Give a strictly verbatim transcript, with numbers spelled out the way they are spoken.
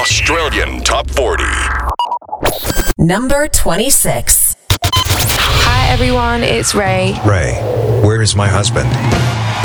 Australian Top forty. Number twenty-six. Hi everyone, it's Ray. Ray, where is my husband?